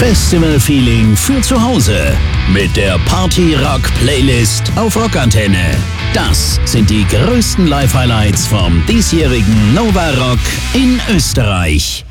Festival-Feeling für zu Hause mit der Party-Rock-Playlist auf Rockantenne. Das sind die größten Live-Highlights vom diesjährigen Nova Rock in Österreich.